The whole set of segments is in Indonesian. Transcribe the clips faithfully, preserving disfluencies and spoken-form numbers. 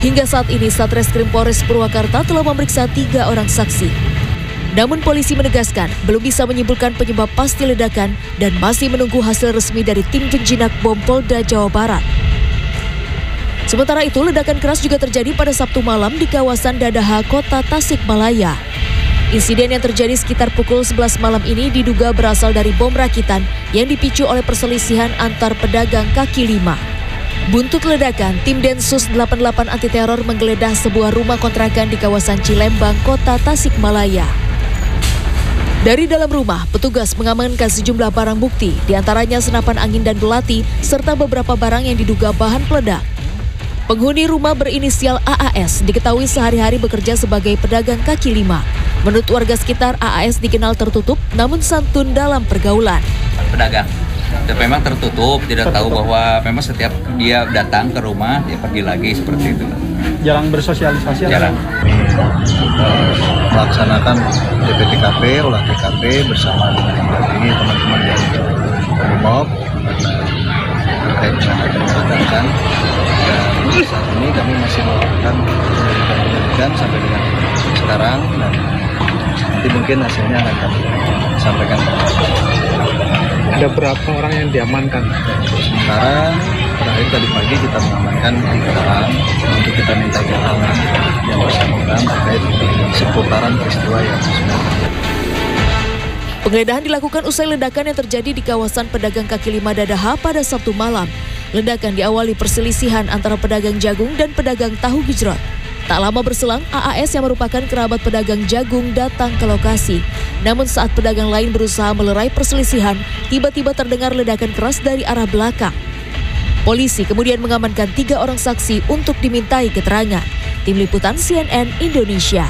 Hingga saat ini Satreskrim Polres Purwakarta telah memeriksa tiga orang saksi. Namun polisi menegaskan belum bisa menyimpulkan penyebab pasti ledakan dan masih menunggu hasil resmi dari tim penjinak bom Polda Jawa Barat. Sementara itu, ledakan keras juga terjadi pada Sabtu malam di kawasan Dadaha, Kota Tasikmalaya. Insiden yang terjadi sekitar pukul sebelas malam ini diduga berasal dari bom rakitan yang dipicu oleh perselisihan antar pedagang kaki lima. Buntut ledakan, tim Densus delapan puluh delapan anti teror menggeledah sebuah rumah kontrakan di kawasan Cilembang, Kota Tasikmalaya. Dari dalam rumah, petugas mengamankan sejumlah barang bukti, diantaranya senapan angin dan belati, serta beberapa barang yang diduga bahan peledak. Penghuni rumah berinisial A A S diketahui sehari-hari bekerja sebagai pedagang kaki lima. Menurut warga sekitar, A A S dikenal tertutup, namun santun dalam pergaulan. Pedagang. Dan memang tertutup, tidak tahu bahwa memang setiap dia datang ke rumah, dia pergi lagi seperti itu. Jarang bersosialisasi? Jarang. Melaksanakan D P T K P, olah T K P bersama dengan ini teman-teman yang Brimob terkait dengan adanya ledakan. Dan saat ini kami masih melakukan penyelidikan sampai dengan sekarang dan nanti mungkin hasilnya akan kami sampaikan. Ada berapa orang yang diamankan? Sementara terakhir tadi pagi kita mengamankan tiga orang untuk kita minta keterangan yang bersangkutan terkait seputaran peristiwa yang sudah terjadi. Penggeledahan dilakukan usai ledakan yang terjadi di kawasan pedagang kaki lima Dadaha pada Sabtu malam. Ledakan diawali perselisihan antara pedagang jagung dan pedagang tahu gejrot. Tak lama berselang, A A S yang merupakan kerabat pedagang jagung datang ke lokasi. Namun saat pedagang lain berusaha melerai perselisihan, tiba-tiba terdengar ledakan keras dari arah belakang. Polisi kemudian mengamankan tiga orang saksi untuk dimintai keterangan. Tim Liputan C N N Indonesia.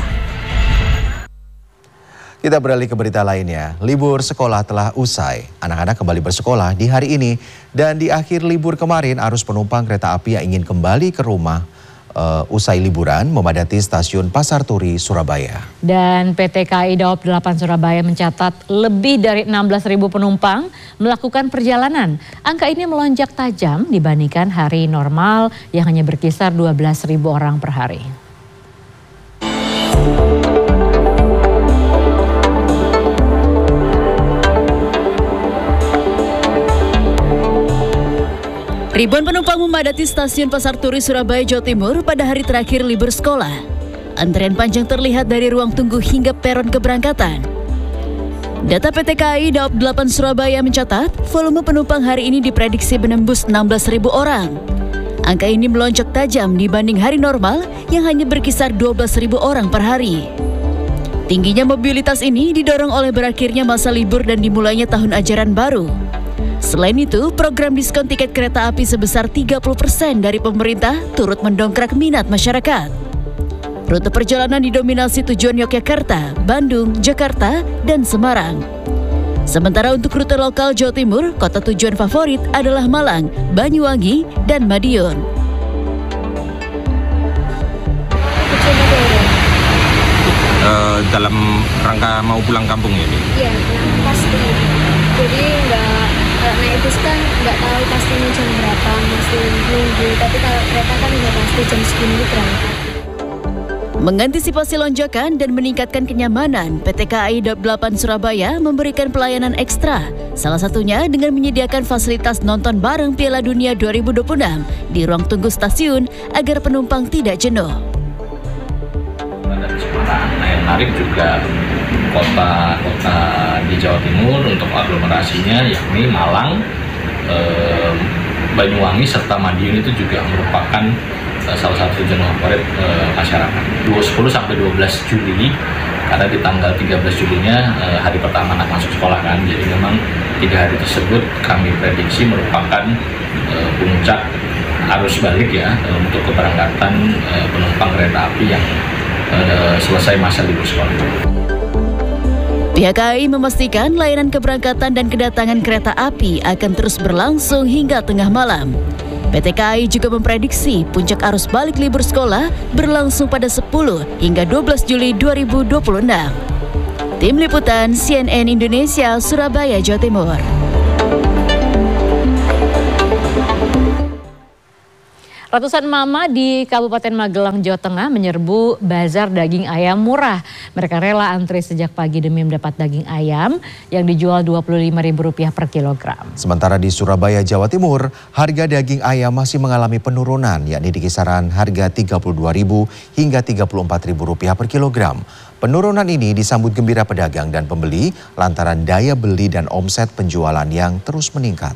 Kita beralih ke berita lainnya. Libur sekolah telah usai. Anak-anak kembali bersekolah di hari ini. Dan di akhir libur kemarin, arus penumpang kereta api yang ingin kembali ke rumah uh, usai liburan memadati stasiun Pasar Turi, Surabaya. Dan P T K A I Daob delapan Surabaya mencatat lebih dari enam belas ribu penumpang melakukan perjalanan. Angka ini melonjak tajam dibandingkan hari normal yang hanya berkisar dua belas ribu orang per hari. Ribuan penumpang memadati stasiun Pasar Turi, Surabaya, Jawa Timur pada hari terakhir libur sekolah. Antrean panjang terlihat dari ruang tunggu hingga peron keberangkatan. Data P T K A I Daob delapan Surabaya mencatat, volume penumpang hari ini diprediksi menembus enam belas ribu orang. Angka ini melonjak tajam dibanding hari normal yang hanya berkisar dua belas ribu orang per hari. Tingginya mobilitas ini didorong oleh berakhirnya masa libur dan dimulainya tahun ajaran baru. Selain itu, program diskon tiket kereta api sebesar tiga puluh persen dari pemerintah turut mendongkrak minat masyarakat. Rute perjalanan didominasi tujuan Yogyakarta, Bandung, Jakarta, dan Semarang. Sementara untuk rute lokal Jawa Timur, kota tujuan favorit adalah Malang, Banyuwangi, dan Madiun. Uh, dalam rangka mau pulang kampung ini? Iya, pasti. Jadi nggak naik bus kan nggak tahu pastinya jam berapa, mesti nunggu. Tapi kalau kereta kan udah pasti jam segini berangkat. Mengantisipasi lonjakan dan meningkatkan kenyamanan, P T K A I Daob delapan Surabaya memberikan pelayanan ekstra. Salah satunya dengan menyediakan fasilitas nonton bareng Piala Dunia dua ribu dua puluh enam di ruang tunggu stasiun agar penumpang tidak jenuh. Nah, yang menarik juga kota-kota di Jawa Timur untuk aglomerasinya, yakni Malang, eh, Banyuwangi, serta Madiun itu juga merupakan eh, salah satu tujuan favorit eh, masyarakat. sepuluh sampai dua belas Juli, karena di tanggal tiga belas Julinya eh, hari pertama anak masuk sekolah kan, jadi memang tiga hari tersebut kami prediksi merupakan eh, puncak arus balik ya eh, untuk keberangkatan eh, penumpang kereta api yang eh, selesai masa libur sekolah. Pihak K A I memastikan layanan keberangkatan dan kedatangan kereta api akan terus berlangsung hingga tengah malam. P T K A I juga memprediksi puncak arus balik libur sekolah berlangsung pada sepuluh hingga dua belas Juli dua ribu dua puluh enam. Tim Liputan C N N Indonesia, Surabaya, Jawa Timur. Ratusan emak-emak di Kabupaten Magelang, Jawa Tengah menyerbu bazar daging ayam murah. Mereka rela antri sejak pagi demi mendapat daging ayam yang dijual dua puluh lima ribu rupiah per kilogram. Sementara di Surabaya, Jawa Timur, harga daging ayam masih mengalami penurunan, yakni di kisaran harga tiga puluh dua ribu hingga tiga puluh empat ribu rupiah per kilogram. Penurunan ini disambut gembira pedagang dan pembeli lantaran daya beli dan omset penjualan yang terus meningkat.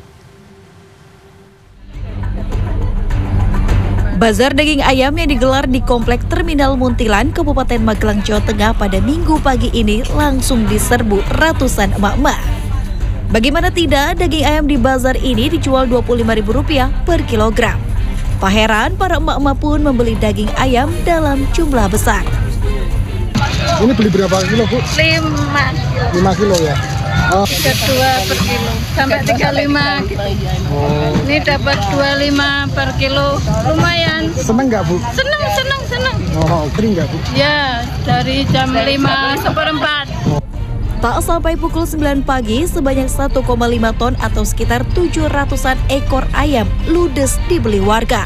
Bazar daging ayam yang digelar di Komplek Terminal Muntilan, Kabupaten Magelang, Jawa Tengah pada Minggu pagi ini langsung diserbu ratusan emak-emak. Bagaimana tidak, daging ayam di bazar ini dijual dua puluh lima ribu rupiah per kilogram. Tak heran para emak-emak pun membeli daging ayam dalam jumlah besar. Ini beli berapa kilo, Bu? lima lima kilo ya? Oh. Kedua per kilo sampai tiga puluh lima gitu. Oh. Ini dapat dua puluh lima per kilo, lumayan. Seneng nggak, Bu? Seneng, seneng, seneng. Oh, kering nggak, Bu? Ya, dari jam lima seperempat. Tak sampai pukul sembilan pagi, sebanyak satu koma lima ton atau sekitar tujuh ratusan ekor ayam ludes dibeli warga.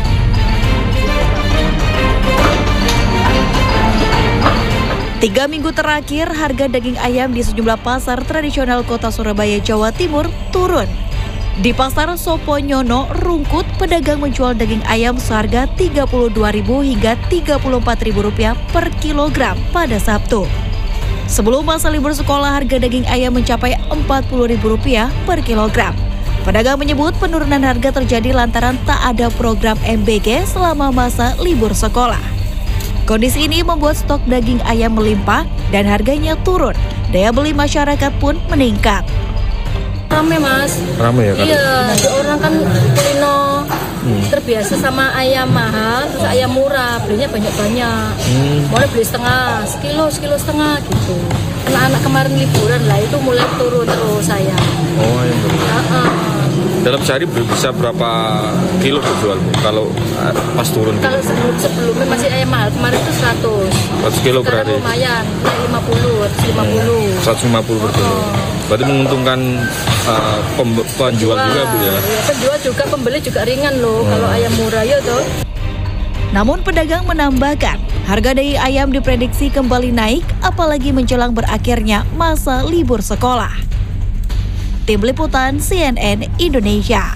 Tiga minggu terakhir, harga daging ayam di sejumlah pasar tradisional kota Surabaya, Jawa Timur turun. Di pasar Soponyono, Rungkut, pedagang menjual daging ayam seharga tiga puluh dua ribu hingga tiga puluh empat ribu rupiah per kilogram pada Sabtu. Sebelum masa libur sekolah, harga daging ayam mencapai empat puluh ribu rupiah per kilogram. Pedagang menyebut penurunan harga terjadi lantaran tak ada program M B G selama masa libur sekolah. Kondisi ini membuat stok daging ayam melimpah dan harganya turun. Daya beli masyarakat pun meningkat. Rame, Mas. Rame ya kan? Iya, orang kan kulino hmm. terbiasa sama ayam mahal, terus ayam murah, belinya banyak-banyak. Hmm. Mulai beli setengah, sekilo, sekilo setengah gitu. Anak-anak kemarin liburan lah, itu mulai turun terus saya. Oh, ayam murah. Uh-uh. Dalam sehari bisa berapa kilo terjual, Bu? Kalau uh, pas turun? Kalau sebelum sebelumnya masih ayam mahal, kemarin itu seratus. seratus kilo per hari? Lumayan, naik lima puluh, lima puluh. seratus lima puluh per kilo. Oh. Berarti menguntungkan uh, penjual juga, Bu ya? Ya, penjual juga, pembeli juga ringan loh, hmm. kalau ayam murah ya toh. Namun pedagang menambahkan, harga daging ayam diprediksi kembali naik, apalagi menjelang berakhirnya masa libur sekolah. Tim Liputan C N N Indonesia.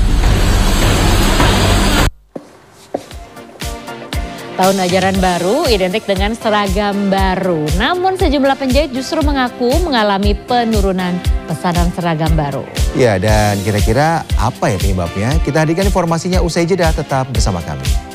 Tahun ajaran baru identik dengan seragam baru. Namun sejumlah penjahit justru mengaku mengalami penurunan pesanan seragam baru. Ya, dan kira-kira apa ya penyebabnya? Kita hadirkan informasinya usai jeda, tetap bersama kami.